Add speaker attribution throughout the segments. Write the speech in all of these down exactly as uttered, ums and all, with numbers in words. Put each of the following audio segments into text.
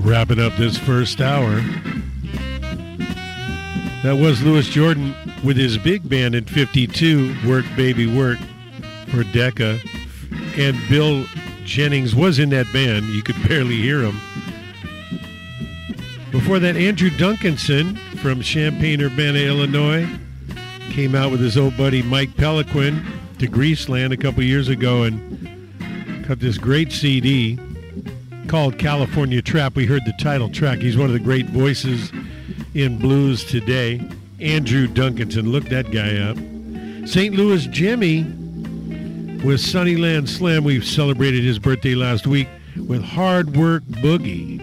Speaker 1: Wrapping up this first hour. That was Louis Jordan with his big band in fifty-two, Work Baby Work, for Decca. And Bill Jennings was in that band. You could barely hear him. Before that, Andrew Duncanson from Champaign-Urbana, Illinois, came out with his old buddy Mike Peliquin to Greaseland a couple years ago and cut this great C D called California Trap. We heard the title track. He's one of the great voices in blues today. Andrew Duncanson, look that guy up. Saint Louis Jimmy with Sunnyland Slam. We celebrated his birthday last week with Hard Work Boogie.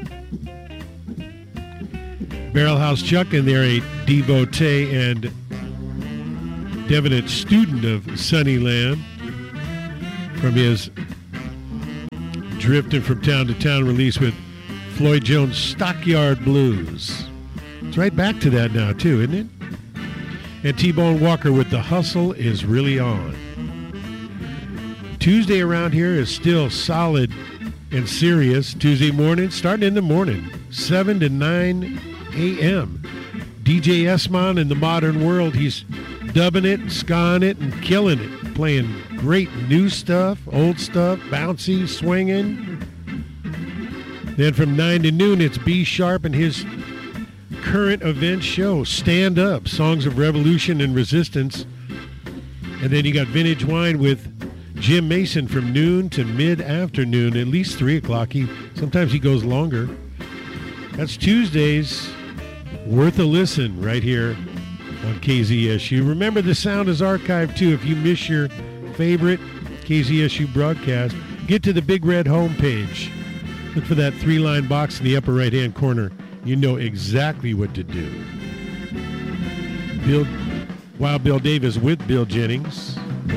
Speaker 1: Barrelhouse Chuck, and they're a devotee and definite student of Sunnyland from his Drifting from Town to Town release with Floyd Jones' Stockyard Blues. It's right back to that now, too, isn't it? And T-Bone Walker with The Hustle Is Really On. Tuesday around here is still solid and serious. Tuesday morning, starting in the morning, seven to nine a.m. D J Esmond in the Modern World, he's dubbing it, scaing it, and killing it. Playing great new stuff, old stuff, bouncy, swinging. Then from nine to noon, it's B Sharp and his current event show, Stand Up, Songs of Revolution and Resistance. And then you got Vintage Wine with Jim Mason from noon to mid-afternoon, at least three o'clock. He, sometimes he goes longer. That's Tuesdays. Worth a listen right here on K Z S U. Remember, the sound is archived, too. If you miss your favorite K Z S U broadcast, get to the Big Red homepage. Look for that three-line box in the upper right-hand corner. You know exactly what to do. Bill, Wild Bill Davis with Bill Jennings.